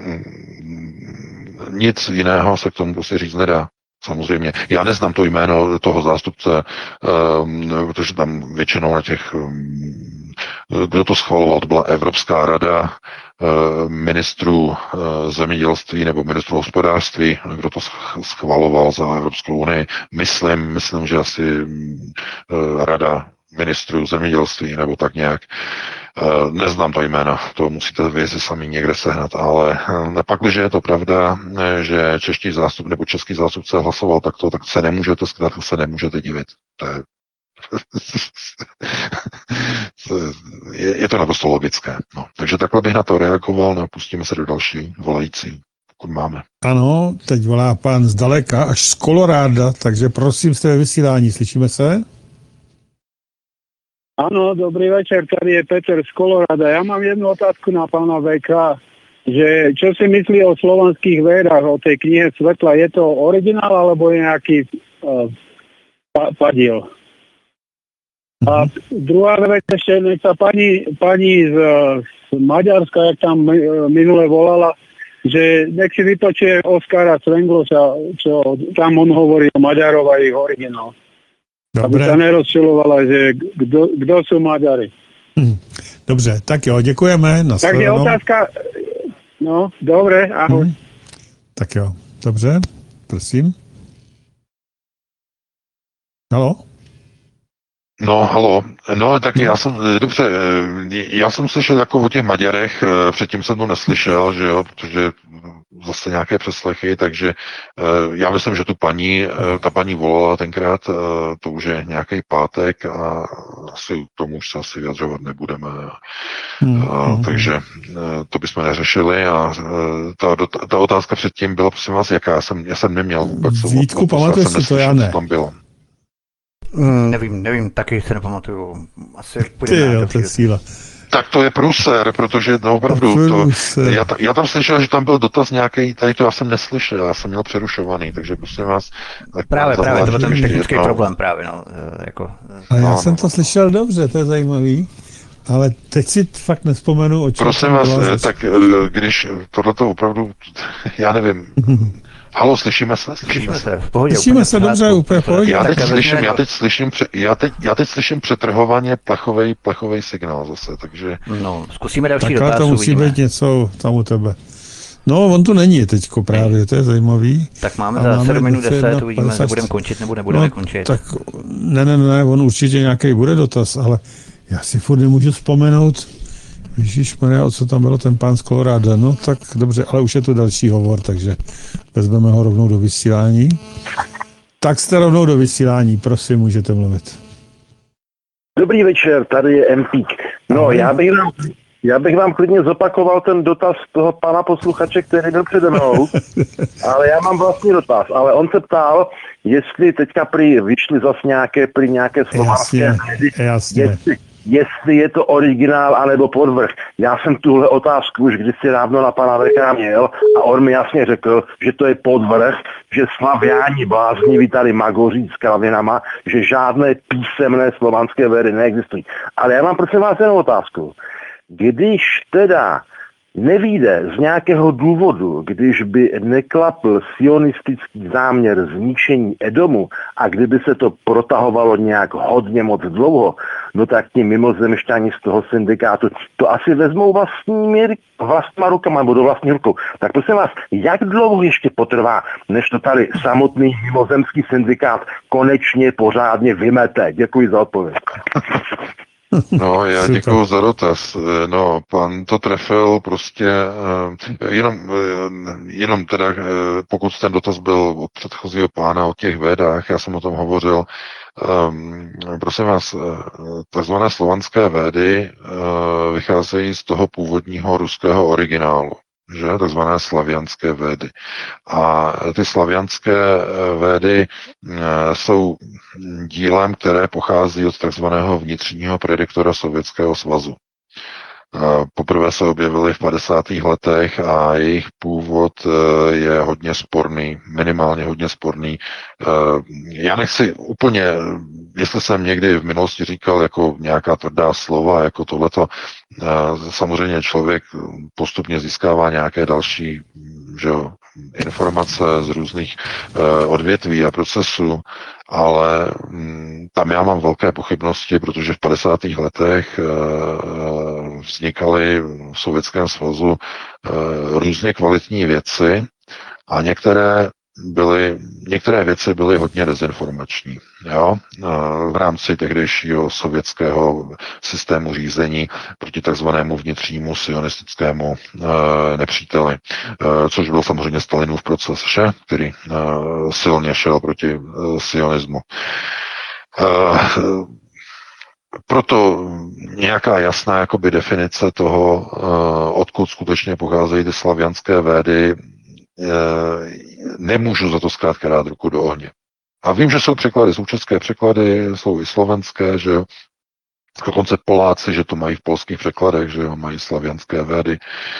Nic jiného se k tomu prostě říct nedá. Samozřejmě. Já neznám to jméno toho zástupce, protože tam většinou na těch, kdo to schvaloval, to byla Evropská rada ministrů zemědělství nebo ministrů hospodářství, kdo to schvaloval za Evropskou unii. Myslím, že asi rada ministrů zemědělství nebo tak nějak. Neznám to jméno, to musíte věci sami někde sehnat, ale pak, když je to pravda, že čeští zástup nebo český zástupce hlasoval takto, tak se nemůžete divit. Je to naprosto logické. No. Takže takhle bych na to reagoval, no, pustíme se do další volající, pokud máme. Ano, teď volá pán zdaleka, až z Koloráda, takže prosím, jste ve vysílání, slyšíme se? Áno, dobrý večer, tady je Peter z Kolorada. Ja mám jednu otázku na pána VK, že čo si myslí o slovanských védach, o tej knihe Svetla, je to originál alebo je nejaký padiel? A druhá vec ešte, nech sa pani z Maďarska, jak tam minule volala, že nech si vypočuje Oskara Svenglosa, čo tam on hovorí o Maďarov a ich originál. Dobre. Aby sa nerozčilovala, že kdo sú Maďari. Dobře, tak jo, děkujeme. Tak je otázka, no, dobre, ahoj. Tak jo, dobře, prosím. Haló? No, halo. No, tak já jsem, dobře, já jsem slyšel jako o těch Maďarech, předtím jsem to neslyšel, že jo, protože zase nějaké přeslechy, takže já myslím, že ta paní volala tenkrát, to už je nějaký pátek a asi k tomu už se asi vyjadřovat nebudeme. Takže to bychom neřešili a ta otázka předtím byla, prosím vás, jaká? Já jsem neměl vůbec. Vítku, pamatuješ si to, já ne. Tam bylo. Nevím, taky se nepamatuju. Asi Ty jo, to je síla. Tak to je průser, protože no, opravdu, já tam slyšel, že tam byl dotaz nějaký, tady to já jsem neslyšel, já jsem měl přerušovaný, takže prosím vás. Právě, to byl ten technický problém právě, no. Jako, a já jsem to slyšel dobře, to je zajímavý, ale teď si fakt nespomenu, o čem. Prosím vás, tak když tohleto opravdu, já nevím, halo, slyšíme se? Slyšíme se, v pohodě. Slyšíme se dobře, úplně v pohodě. Já teď slyším přetrhovaně plechovej signál zase, takže... No, zkusíme další dotaz. Takhle to musí být něco tam u tebe. No, on tu není teďko právě, to je zajímavý. Tak máme za 7 minut 10, uvidíme, zda budeme končit nebo nebudeme končit. Tak ne, on určitě nějaký bude dotaz, ale já si furt nemůžu vzpomenout, ježišmarja, o co tam bylo ten pán z Koloráda. No tak dobře, ale už je to další hovor, takže vezmeme ho rovnou do vysílání. Tak jste rovnou do vysílání, prosím, můžete mluvit. Dobrý večer, tady je Empík. No, já bych vám klidně zopakoval ten dotaz toho pana posluchače, který byl přede mnou, ale já mám vlastní dotaz. Ale on se ptal, jestli teďka vyšly zase nějaké slovanské Jasně. Jestli je to originál anebo podvrh. Já jsem tuhle otázku už kdysi dávno na pana VK měl a on mi jasně řekl, že to je podvrh, že slaviáni blázniví tady magoří s kravinama, že žádné písemné slovanské védy neexistují. Ale já mám prosím vás jenom otázku. Když teda nevyjde z nějakého důvodu, když by neklapl sionistický záměr zničení Edomu a kdyby se to protahovalo nějak hodně moc dlouho, no tak ti mimozemšťani z toho syndikátu to asi vezmou vlastníma rukama nebo do vlastní rukou. Tak prosím vás, jak dlouho ještě potrvá, než to tady samotný mimozemský syndikát konečně pořádně vymete? Děkuji za odpověď. No, já děkuju za dotaz. No, pan to trefil prostě jenom teda, pokud ten dotaz byl od předchozího pána o těch védách, já jsem o tom hovořil, prosím vás, takzvané slovanské védy vycházejí z toho původního ruského originálu, že, takzvané slavianské védy. A ty slavianské védy jsou dílem, které pochází od takzvaného vnitřního prediktora Sovětského svazu. Poprvé se objevily v 50. letech a jejich původ je hodně sporný, minimálně hodně sporný. Já nechci úplně, jestli jsem někdy v minulosti říkal jako nějaká tvrdá slova, jako tohleto, samozřejmě člověk postupně získává nějaké další, že jo, informace z různých odvětví a procesů, ale tam já mám velké pochybnosti, protože v 50. letech vznikaly v Sovětském svazu různě kvalitní věci a některé věci byly hodně dezinformační. Jo? V rámci tehdejšího sovětského systému řízení proti takzvanému vnitřnímu sionistickému nepříteli, což byl samozřejmě Stalinův proces, který silně šel proti sionismu. Proto nějaká jasná jakoby definice toho, odkud skutečně pocházejí ty slavianské védy, nemůžu za to zkrátka dát ruku do ohně. A vím, že jsou překlady, jsou české překlady, jsou i slovenské, že jo. Dokonce Poláci, že to mají v polských překladech, že jo, mají slavianské védy.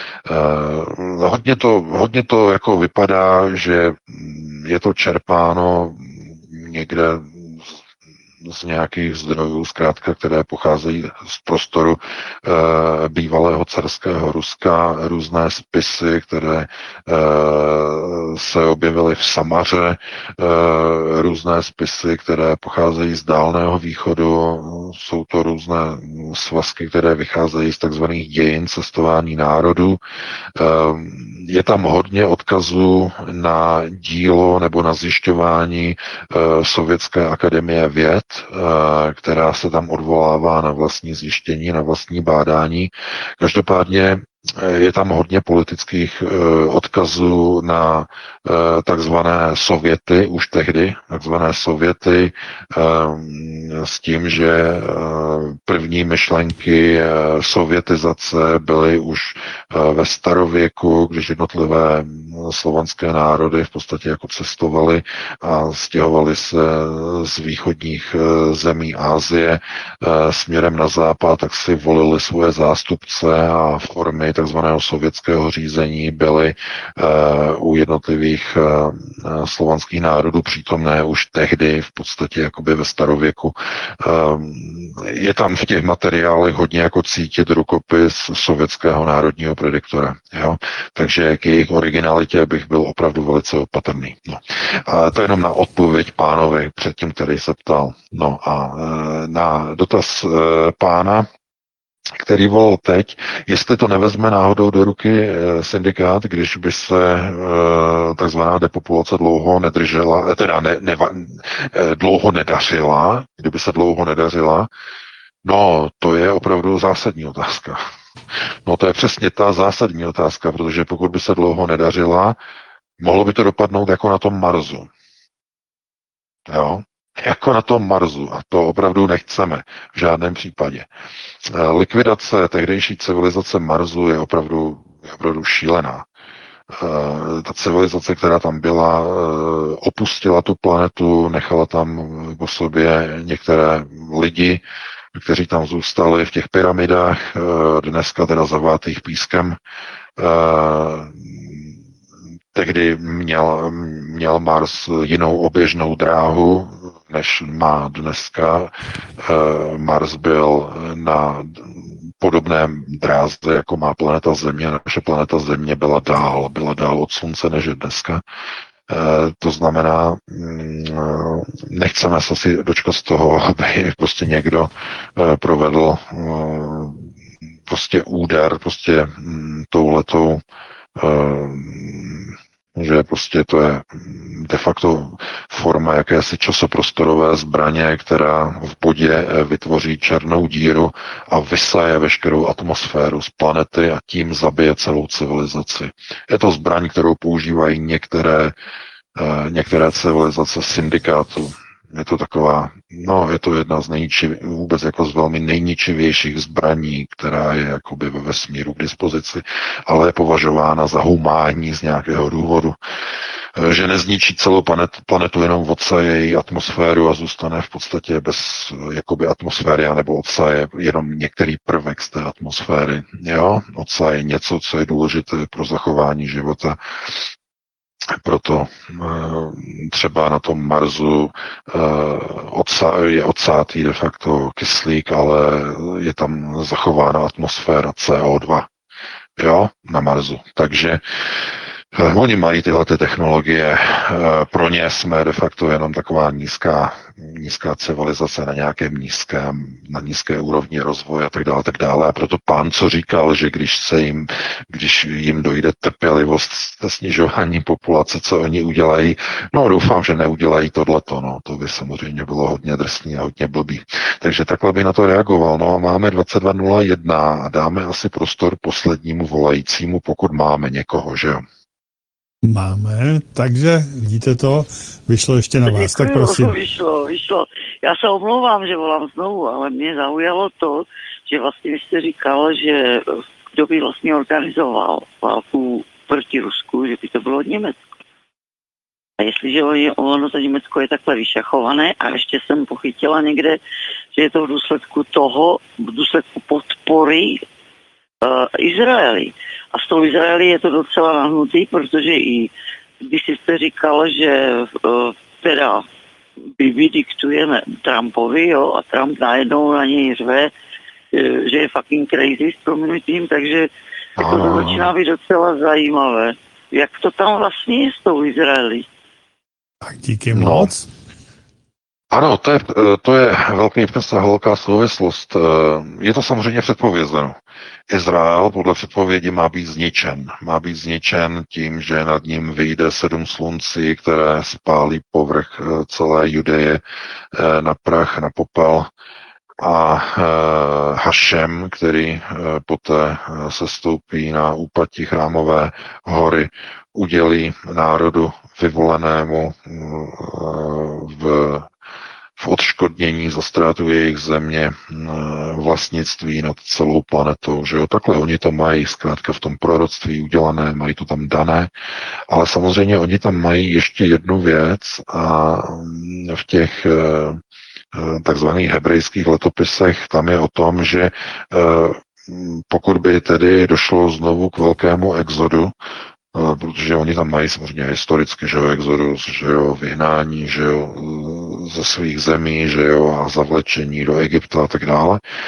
Hodně to jako vypadá, že je to čerpáno někde z nějakých zdrojů, zkrátka, které pocházejí z prostoru bývalého carského Ruska, různé spisy, které se objevily v Samaře, různé spisy, které pocházejí z Dálného východu, jsou to různé svazky, které vycházejí z takzvaných dějin cestování národů. Je tam hodně odkazů na dílo nebo na zjišťování Sovětské akademie věd, která se tam odvolává na vlastní zjištění, na vlastní bádání. Každopádně je tam hodně politických odkazů na takzvané Sověty, už tehdy, takzvané Sověty, s tím, že první myšlenky sovětizace byly už ve starověku, když jednotlivé slovanské národy v podstatě jako cestovaly a stěhovaly se z východních zemí Asie směrem na západ, tak si volili svoje zástupce a formy takzvaného sovětského řízení byly u jednotlivých slovanských národů přítomné už tehdy, v podstatě jakoby ve starověku. Je tam v těch materiálech hodně jako cítit rukopis sovětského národního prediktora. Jo? Takže k jejich originalitě bych byl opravdu velice opatrný. No. A to jenom na odpověď pánovi před tím, který se ptal. No a na dotaz pána, který volal teď, jestli to nevezme náhodou do ruky syndikát, když by se takzvaná depopulace dlouho nedržela, dlouho nedařila, kdyby se dlouho nedařila, no to je opravdu zásadní otázka. No to je přesně ta zásadní otázka, protože pokud by se dlouho nedařila, mohlo by to dopadnout jako na tom Marsu. Jo? Jako na tom Marsu. A to opravdu nechceme v žádném případě. Likvidace tehdejší civilizace Marsu je opravdu šílená. Ta civilizace, která tam byla, opustila tu planetu, nechala tam po sobě některé lidi, kteří tam zůstali v těch pyramidách, dneska teda zavátých pískem. Tehdy měl Mars jinou oběžnou dráhu, než má dneska. Mars byl na podobném dráze, jako má planeta Země. Naše planeta Země byla dál od Slunce, než je dneska. To znamená, nechceme se asi dočkat z toho, aby prostě někdo provedl prostě úder prostě touhletou, že prostě to je de facto forma jakési časoprostorové zbraně, která v bodě vytvoří černou díru a vysaje veškerou atmosféru z planety a tím zabije celou civilizaci. Je to zbraň, kterou používají některé civilizace syndikátu. Je to taková, je to jedna z vůbec jako z velmi nejničivějších zbraní, která je jakoby ve vesmíru k dispozici, ale je považována za humánní z nějakého důvodu, že nezničí celou planetu, jenom odsaje její atmosféru a zůstane v podstatě bez jakoby atmosféry, anebo odsaje jenom některý prvek z té atmosféry. Jo? Odsaje něco, co je důležité pro zachování života. Proto třeba na tom Marsu je odsátý de facto kyslík, ale je tam zachována atmosféra CO2. Jo, na Marsu. Takže oni mají tyhle technologie, pro ně jsme de facto jenom taková nízká civilizace na nízké úrovni rozvoje a tak dále. A proto pán, co říkal, že když jim dojde trpělivost se snižování populace, co oni udělají, doufám, že neudělají tohleto, to by samozřejmě bylo hodně drsný a hodně blbý. Takže takhle by na to reagoval. A máme 22:01 a dáme asi prostor poslednímu volajícímu, pokud máme někoho, že jo? Máme, takže vidíte to, vyšlo ještě na vás, tak prosím. Vyšlo. Já se omlouvám, že volám znovu, ale mě zaujalo to, že vlastně vy jste říkal, že kdo by vlastně organizoval válku proti Rusku, že by to bylo Německo. A jestliže ono to Německo je takhle vyšachované a ještě jsem pochytila někde, že je to v důsledku podpory Izraeli. A s tou Izraeli je to docela nahnutý, protože i když jste říkal, že teda my diktujeme Trumpovi, jo, a Trump najednou na něj řve, že je fucking crazy s prominutím, takže jako to začíná být docela zajímavé. Jak to tam vlastně je s tou Izraeli? Tak díky moc. Ano, to je velký přesah, velká souvislost. Je to samozřejmě předpovězeno. Izrael podle předpovědi má být zničen. Má být zničen tím, že nad ním vyjde 7 slunci, které spálí povrch celé Judeje na prach, na popel. A Hašem, který poté sestoupí na úpatí Chrámové hory, udělí národu vyvolenému v odškodnění za ztrátu jejich země vlastnictví nad celou planetou. Že jo? Takhle oni to mají zkrátka v tom proroctví udělané, mají to tam dané, ale samozřejmě oni tam mají ještě jednu věc a v těch takzvaných hebrejských letopisech tam je o tom, že pokud by tedy došlo znovu k velkému exodu, protože oni tam mají samozřejmě historicky, že jo, exodus, že jo, vyhnání, že jo, ze svých zemí, že jo, a zavlečení do Egypta a tak dále,